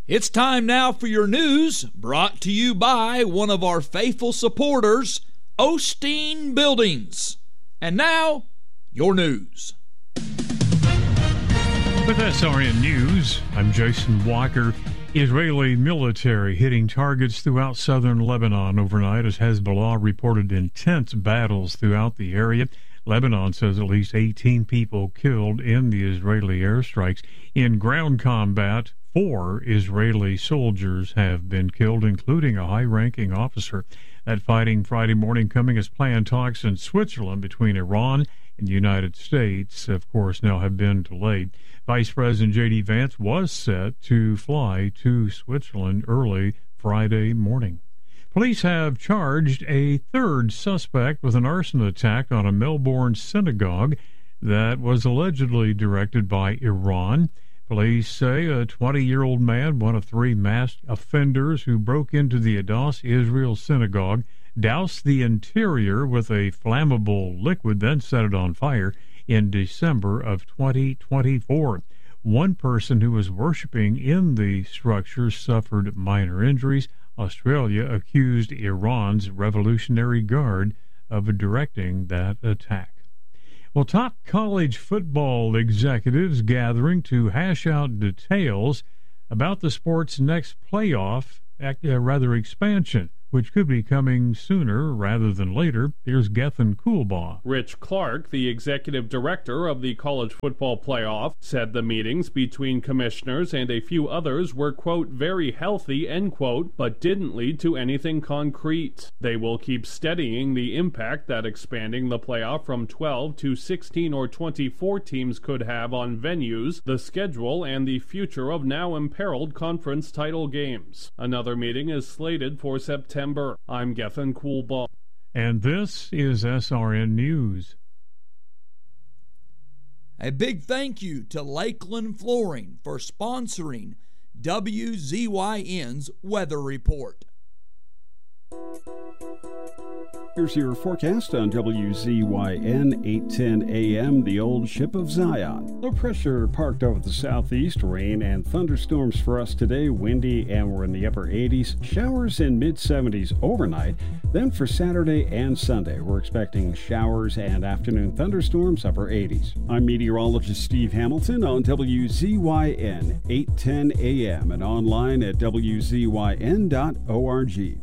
It's time now for your news, brought to you by one of our faithful supporters, Osteen Buildings. And now, your news. With SRN News, I'm Jason Walker. Israeli military hitting targets throughout southern Lebanon overnight as Hezbollah reported intense battles throughout the area. Lebanon says at least 18 people killed in the Israeli airstrikes. In ground combat, 4 Israeli soldiers have been killed, including a high-ranking officer. That fighting Friday morning coming as planned talks in Switzerland between Iran and the United States, of course, now have been delayed. Vice President J.D. Vance was set to fly to Switzerland early Friday morning. Police have charged a third suspect with an arson attack on a Melbourne synagogue that was allegedly directed by Iran. Police say a 20-year-old man, one of 3 masked offenders who broke into the Adass Israel synagogue, doused the interior with a flammable liquid, then set it on fire in December of 2024. One person who was worshiping in the structure suffered minor injuries. Australia accused Iran's Revolutionary Guard of directing that attack. Well, top college football executives gathering to hash out details about the sport's next playoff, expansion, which could be coming sooner rather than later. Here's Gethin Coolbaugh. Rich Clark, the executive director of the College Football Playoff, said the meetings between commissioners and a few others were, quote, very healthy, end quote, but didn't lead to anything concrete. They will keep studying the impact that expanding the playoff from 12 to 16 or 24 teams could have on venues, the schedule, and the future of now imperiled conference title games. Another meeting is slated for September. I'm Gethin Coolbaugh. And this is SRN News. A big thank you to Lakeland Flooring for sponsoring WZYN's Weather Report. Here's your forecast on WZYN 810 AM, the old ship of Zion. Low pressure parked over the southeast, rain and thunderstorms for us today, windy, and we're in the upper 80s. Showers in mid-70s overnight. Then for Saturday and Sunday, we're expecting showers and afternoon thunderstorms, upper 80s. I'm meteorologist Steve Hamilton on WZYN 810 AM and online at WZYN.org.